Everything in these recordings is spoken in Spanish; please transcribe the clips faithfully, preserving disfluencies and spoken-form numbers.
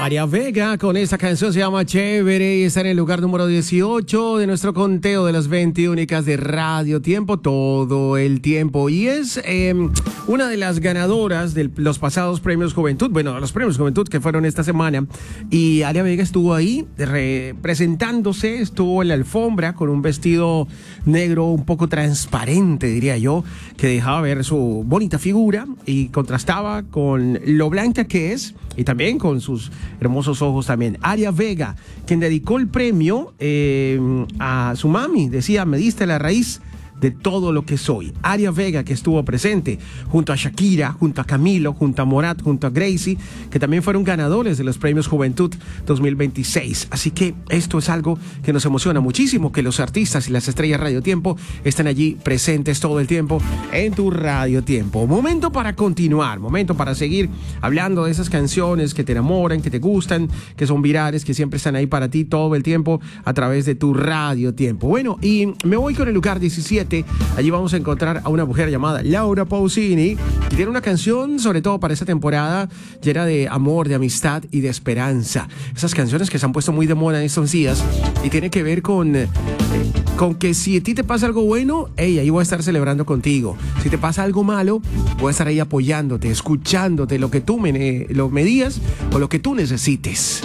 Aria Vega con esta canción se llama Chévere y está en el lugar número dieciocho de nuestro conteo de las veinte únicas de Radio Tiempo todo el tiempo. Y es eh, una de las ganadoras de los pasados premios Juventud, bueno, los premios Juventud que fueron esta semana. Y Aria Vega estuvo ahí presentándose, estuvo en la alfombra con un vestido negro un poco transparente, diría yo, que dejaba ver su bonita figura y contrastaba con lo blanca que es y también con sus hermosos ojos también. Aria Vega, quien dedicó el premio eh, a su mami, decía, me diste la raíz de todo lo que soy. Aria Vega, que estuvo presente junto a Shakira, junto a Camilo, junto a Morat, junto a Gracie, que también fueron ganadores de los premios Juventud dos mil veintiséis. Así que esto es algo que nos emociona muchísimo, que los artistas y las estrellas Radio Tiempo están allí presentes todo el tiempo en tu Radio Tiempo. Momento para continuar, momento para seguir hablando de esas canciones que te enamoran, que te gustan, que son virales, que siempre están ahí para ti todo el tiempo a través de tu Radio Tiempo. Bueno, y me voy con el lugar diecisiete. Allí vamos a encontrar a una mujer llamada Laura Pausini, que tiene una canción, sobre todo para esta temporada, llena de amor, de amistad y de esperanza. Esas canciones que se han puesto muy de moda en estos días y tiene que ver con, eh, con que si a ti te pasa algo bueno, hey, ahí voy a estar celebrando contigo. Si te pasa algo malo, voy a estar ahí apoyándote, escuchándote, lo que tú me, lo me digas o lo que tú necesites.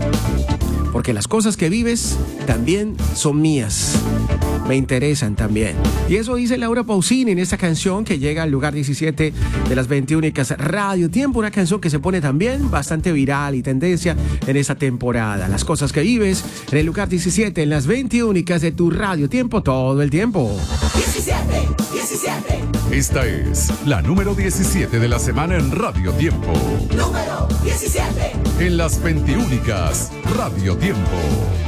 Porque las cosas que vives también son mías. Me interesan también. Y eso dice Laura Pausini en esta canción que llega al lugar diecisiete de las veinte únicas Radio Tiempo. Una canción que se pone también bastante viral y tendencia en esta temporada. Las cosas que vives en el lugar diecisiete, en las veinte únicas de tu Radio Tiempo todo el tiempo. diecisiete, diecisiete. Esta es la número diecisiete de la semana en Radio Tiempo. Número diecisiete. En las veinte únicas Radio Tiempo.